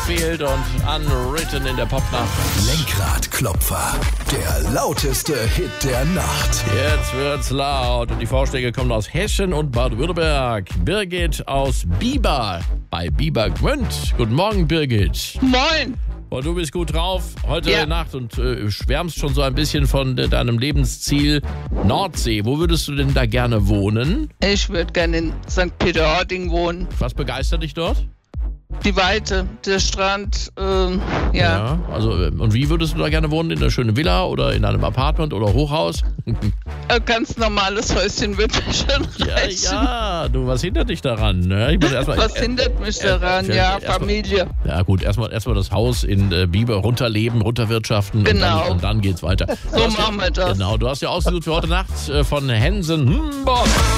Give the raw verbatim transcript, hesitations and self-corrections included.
Hetfield und Unwritten in der Popnacht. Lenkradklopfer, der lauteste Hit der Nacht. Jetzt wird's laut und die Vorschläge kommen aus Hessen und Baden-Württemberg. Birgit aus Bieber bei Bieber Gmünd. Guten Morgen, Birgit. Moin. Und du bist gut drauf heute Ja. Nacht und äh, schwärmst schon so ein bisschen von äh, deinem Lebensziel Nordsee. Wo würdest du denn da gerne wohnen? Ich würde gerne in Sankt Peter-Ording wohnen. Was begeistert dich dort? Die Weite, der Strand, ähm, ja. Also, äh, und wie würdest du da gerne wohnen? In einer schönen Villa oder in einem Apartment oder Hochhaus? Ein ganz normales Häuschen wird mir schon Ja, reichen. ja, du, was hindert dich daran? Ne? Ich meine, erstmal, Was hindert mich daran? äh, Ja, erstmal- Familie. Ja gut, erstmal erstmal das Haus in äh, Bieber runterleben, runterwirtschaften Genau. und, dann, und dann geht's weiter. So Du hast machen ja, wir das. Genau, du hast ja ausgesucht für heute Nacht äh, von Hensen Humbert.